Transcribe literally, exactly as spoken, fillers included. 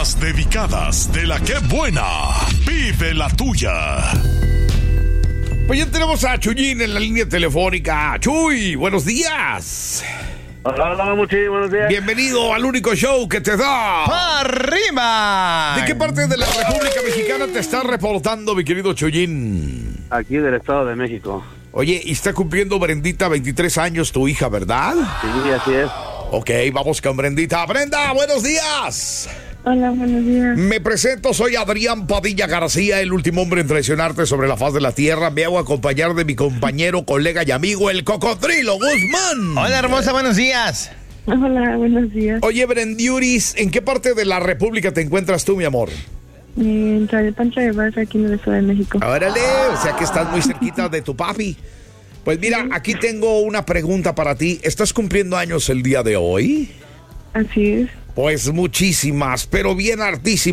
Las dedicadas de la que buena. Vive la tuya. Pues ya tenemos a Chuyín en la línea telefónica. Chuy, buenos días. Hola, hola, Muchi, buenos días. Bienvenido al único show que te da ¡Arriba! ¿De qué parte de la República Mexicana te está reportando, mi querido Chuyín? Aquí del Estado de México. Oye, y está cumpliendo Brendita veintitrés años, tu hija, ¿verdad? Sí, así es. Ok, vamos con Brendita. Brenda, buenos días. Hola, buenos días. Me presento, soy Adrián Padilla García, el último hombre en traicionarte sobre la faz de la tierra. Me hago acompañar de mi compañero, colega y amigo, el Cocodrilo Guzmán. Hola, hermosa, buenos días. Hola, buenos días. Oye, Brendiuris, ¿en qué parte de la República te encuentras tú, mi amor? En Pancha de Barca, aquí en el Estado de México. Órale, o sea que estás muy cerquita de tu papi. Pues mira, aquí tengo una pregunta para ti. ¿Estás cumpliendo años el día de hoy? Así es. Pues muchísimas, pero bien hartísimas.